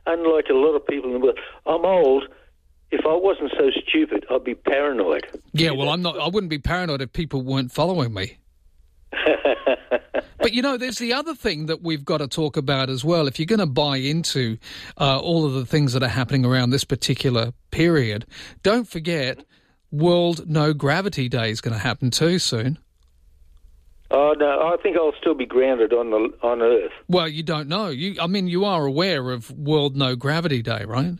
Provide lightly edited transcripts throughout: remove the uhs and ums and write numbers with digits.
unlike a lot of people in the world, I'm old. If I wasn't so stupid, I'd be paranoid. Yeah, well, I'm not. I wouldn't be paranoid if people weren't following me. But, there's the other thing that we've got to talk about as well. If you're going to buy into all of the things that are happening around this particular period, don't forget World No Gravity Day is going to happen too soon. Oh, no, I think I'll still be grounded on Earth. Well, you don't know. You are aware of World No Gravity Day, right?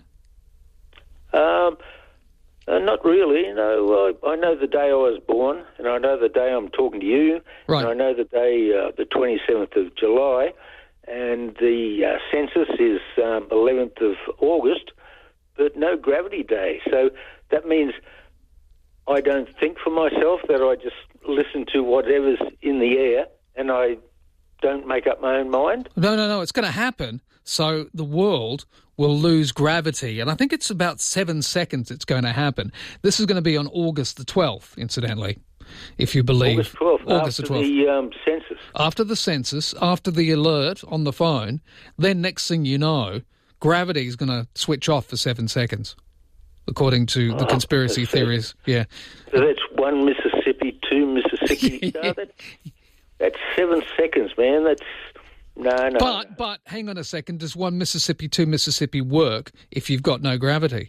Not really. I know the day I was born, and I know the day I'm talking to you, right. And I know the day, the 27th of July, and the census is 11th of August, but no gravity day. So that means I don't think for myself, that I just listen to whatever's in the air, and I don't make up my own mind. No, it's going to happen. So the world will lose gravity, and I think it's about 7 seconds it's going to happen. This is going to be on August the 12th, incidentally, if you believe. August 12th, August after the 12th. The census. After the census, after the alert on the phone, then next thing you know, gravity is going to switch off for 7 seconds, according to the conspiracy theories. Yeah. So that's one Mississippi, two Mississippi. Yeah. That's 7 seconds, man. That's... No. But hang on a second. Does one Mississippi, two Mississippi work if you've got no gravity?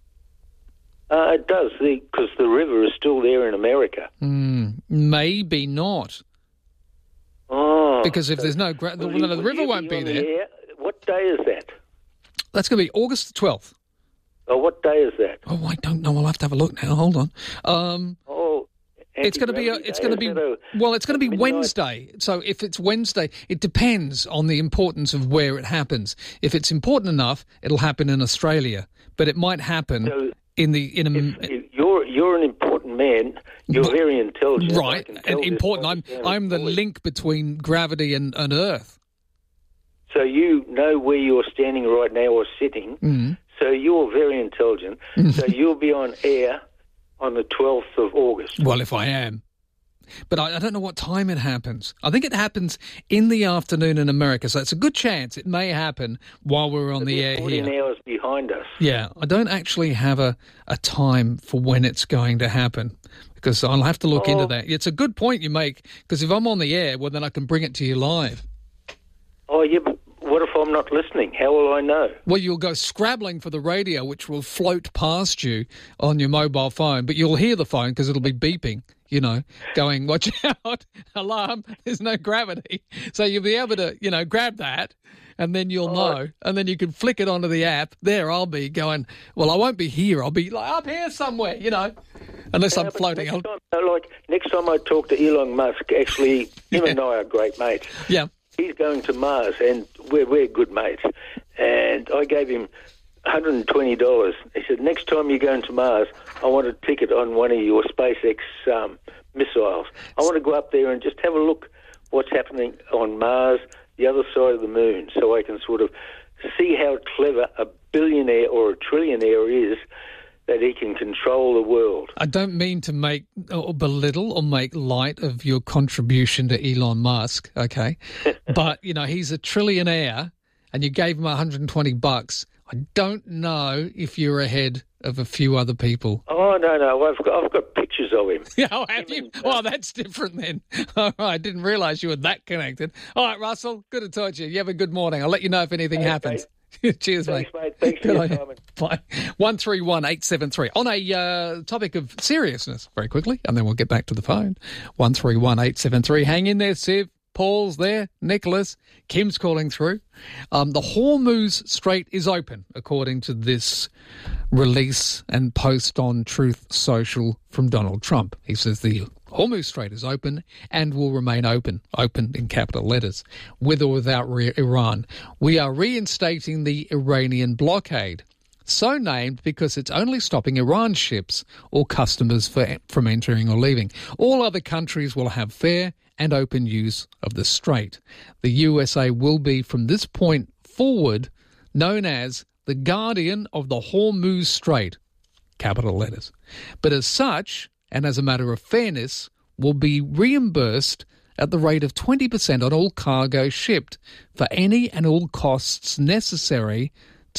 It does, because the river is still there in America. Maybe not. Oh. Because if there's no gravity, the river won't be there. What day is that? That's going to be August the 12th. Oh, what day is that? Oh, I don't know. I'll have to have a look now. Hold on. It's going to be. It's going to be Wednesday. So if it's Wednesday, it depends on the importance of where it happens. If it's important enough, it'll happen in Australia, but it might happen You're an important man. You're very intelligent, right? And important. I'm the link between gravity and Earth. So you know where you're standing right now or sitting. Mm. So you're very intelligent. So you'll be on air on the 12th of August. Well, if I am. But I don't know what time it happens. I think it happens in the afternoon in America, so it's a good chance it may happen while we're on the air 14 here. hours behind us. Yeah, I don't actually have a time for when it's going to happen, because I'll have to look into that. It's a good point you make, because if I'm on the air, well, then I can bring it to you live. Oh, yeah, but what if I'm not listening? How will I know? Well, you'll go scrabbling for the radio, which will float past you on your mobile phone, but you'll hear the phone because it'll be beeping, going, watch out, alarm, there's no gravity. So you'll be able to, grab that, and then you'll know, and then you can flick it onto the app. There I'll be going, well, I won't be here. I'll be up here somewhere, unless I'm floating. Next time I talk to Elon Musk, actually, him and I are great mates. Yeah. He's going to Mars, and we're good mates. And I gave him $120. He said, next time you're going to Mars, I want a ticket on one of your SpaceX missiles. I want to go up there and just have a look what's happening on Mars, the other side of the moon, so I can sort of see how clever a billionaire or a trillionaire is, that he can control the world. I don't mean to make or belittle or make light of your contribution to Elon Musk, okay? But, he's a trillionaire and you gave him $120. I don't know if you're ahead of a few other people. Oh, no. I've got pictures of him. Oh, have you? Oh, that's different then. All right, I didn't realise you were that connected. All right, Russell, good to talk to you. You have a good morning. I'll let you know if anything happens. Cheers, Thanks, mate. Thanks for your time. Bye. 131873. On a topic of seriousness, very quickly, and then we'll get back to the phone. 131873. Hang in there, Siv. Paul's there. Nicholas. Kim's calling through. The Hormuz Strait is open, according to this release and post on Truth Social from Donald Trump. He says the Hormuz Strait is open and will remain open in capital letters, with or without Iran. We are reinstating the Iranian blockade, so named because it's only stopping Iran ships or customers from entering or leaving. All other countries will have fair and open use of the strait. The USA will be, from this point forward, known as the guardian of the Hormuz Strait, capital letters. But as such, and as a matter of fairness, will be reimbursed at the rate of 20% on all cargo shipped for any and all costs necessary